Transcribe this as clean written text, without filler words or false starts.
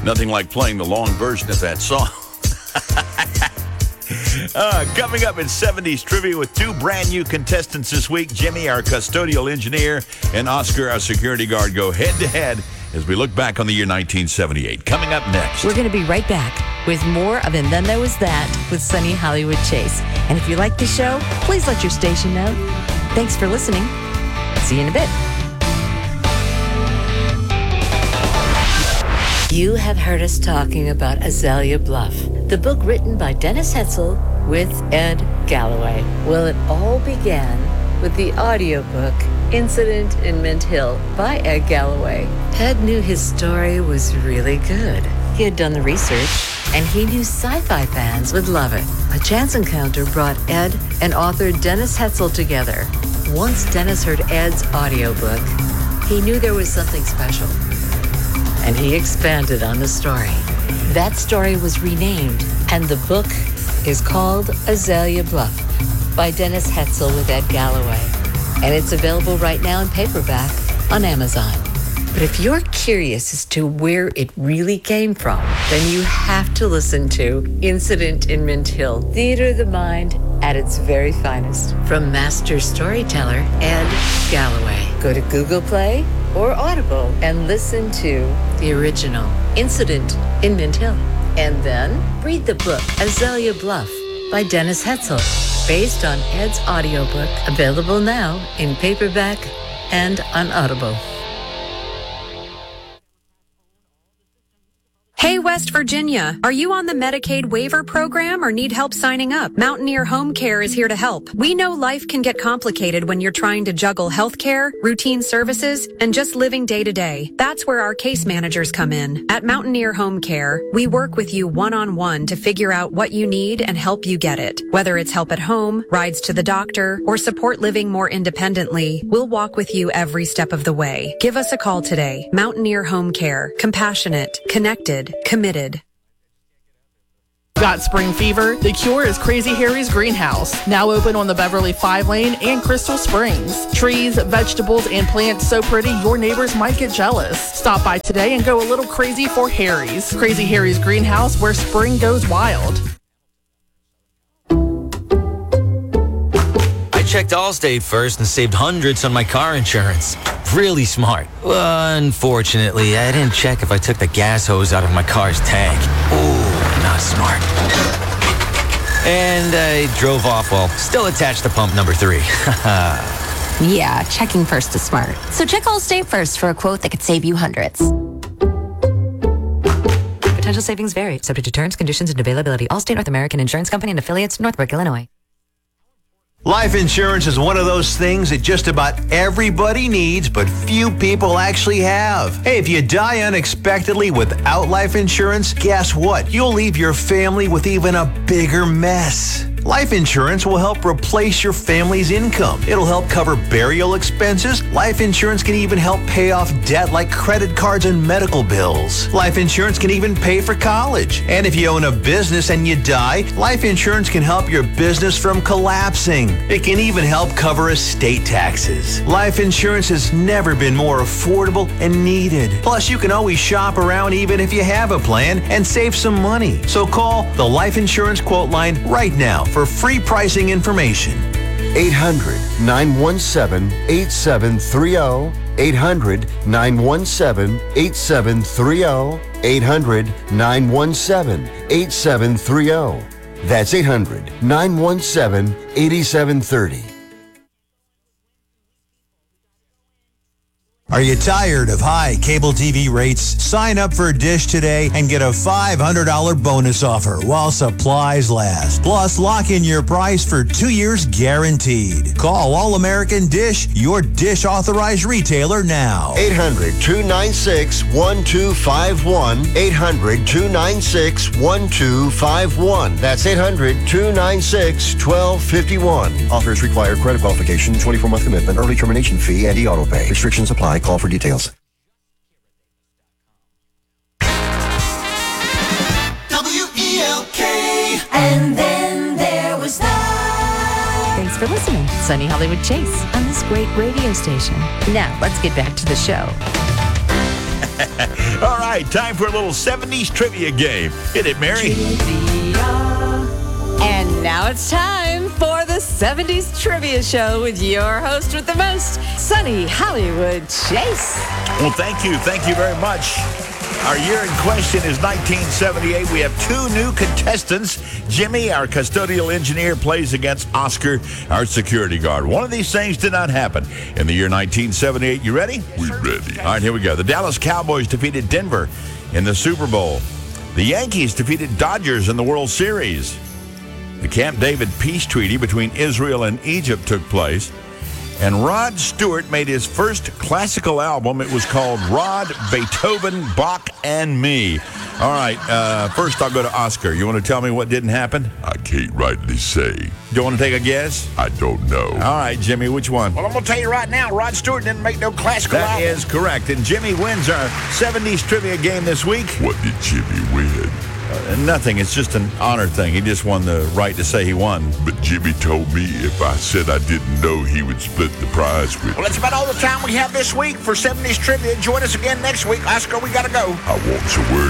Nothing like playing the long version of that song. Coming up in 70s Trivia with two brand new contestants this week. Jimmy, our custodial engineer, and Oscar, our security guard, go head-to-head as we look back on the year 1978. Coming up next. We're going to be right back with more of And Then There Was That with Sunny Hollywood Chase. And if you like the show, please let your station know. Thanks for listening. See you in a bit. You have heard us talking about Azalea Bluff, the book written by Dennis Hetzel with Ed Galloway. Well, it all began with the audiobook Incident in Mint Hill by Ed Galloway. Ed knew his story was really good. He had done the research, and he knew sci-fi fans would love it. A chance encounter brought Ed and author Dennis Hetzel together. Once Dennis heard Ed's audiobook, he knew there was something special, and he expanded on the story. That story was renamed, and the book is called Azalea Bluff by Dennis Hetzel with Ed Galloway. And it's available right now in paperback on Amazon. But if you're curious as to where it really came from, then you have to listen to Incident in Mint Hill, theater of the mind at its very finest. From master storyteller Ed Galloway. Go to Google Play or Audible and listen to the original Incident in Mint Hill. And then read the book Azalea Bluff by Dennis Hetzel, based on Ed's audiobook, available now in paperback and on Audible. Hey, West Virginia, are you on the Medicaid waiver program or need help signing up? Mountaineer Home Care is here to help. We know life can get complicated when you're trying to juggle healthcare, routine services, and just living day to day. That's where our case managers come in. At Mountaineer Home Care, we work with you one-on-one to figure out what you need and help you get it. Whether it's help at home, rides to the doctor, or support living more independently, we'll walk with you every step of the way. Give us a call today. Mountaineer Home Care. Compassionate, connected, committed. Got spring fever? The cure is Crazy Harry's Greenhouse, now open on the Beverly 5 Lane and Crystal Springs. Trees, vegetables, and plants so pretty your neighbors might get jealous. Stop by today and go a little crazy for Harry's. Crazy Harry's Greenhouse, where spring goes wild. I checked Allstate first and saved hundreds on my car insurance. Really smart. Unfortunately, I didn't check if I took the gas hose out of my car's tank. Ooh, not smart. And I drove off while still attached to pump number 3. Yeah, checking first is smart. So check Allstate first for a quote that could save you hundreds. Potential savings vary, subject to terms, conditions, and availability. Allstate North American Insurance Company and affiliates, Northbrook, Illinois. Life insurance is one of those things that just about everybody needs, but few people actually have. Hey, if you die unexpectedly without life insurance, guess what? You'll leave your family with even a bigger mess. Life insurance will help replace your family's income. It'll help cover burial expenses. Life insurance can even help pay off debt like credit cards and medical bills. Life insurance can even pay for college. And if you own a business and you die, life insurance can help your business from collapsing. It can even help cover estate taxes. Life insurance has never been more affordable and needed. Plus, you can always shop around even if you have a plan and save some money. So call the Life Insurance Quote Line right now for free pricing information. 800-917-8730. 800-917-8730. 800-917-8730. That's 800-917-8730. Are you tired of high cable TV rates? Sign up for Dish today and get a $500 bonus offer while supplies last. Plus, lock in your price for 2 years guaranteed. Call All American Dish, your Dish authorized retailer now. 800-296-1251. 800-296-1251. That's 800-296-1251. Offers require credit qualification, 24-month commitment, early termination fee, and e-auto pay. Restrictions apply. Call for details. WELK. And then there was that. Thanks for listening, Sunny Hollywood Chase, on this great radio station. Now, let's get back to the show. All right, time for a little 70s trivia game. Hit it, Mary. And now it's time for the 70s Trivia Show with your host with the most, Sunny Hollywood Chase. Well, thank you. Thank you very much. Our year in question is 1978. We have two new contestants. Jimmy, our custodial engineer, plays against Oscar, our security guard. One of these things did not happen in the year 1978. You ready? We're ready. All right, here we go. The Dallas Cowboys defeated Denver in the Super Bowl. The Yankees defeated Dodgers in the World Series. The Camp David peace treaty between Israel and Egypt took place. And Rod Stewart made his first classical album. It was called Rod, Beethoven, Bach, and Me. All right, first I'll go to Oscar. You want to tell me what didn't happen? I can't rightly say. You want to take a guess? I don't know. All right, Jimmy, which one? Well, I'm going to tell you right now, Rod Stewart didn't make no classical album. That is correct. And Jimmy wins our 70s trivia game this week. What did Jimmy win? Nothing. It's just an honor thing. He just won the right to say he won. But Jimmy told me if I said I didn't know, he would split the prize with me. Well, that's about all the time we have this week for 70s Trivia. Join us again next week. Oscar, we got to go. I want a word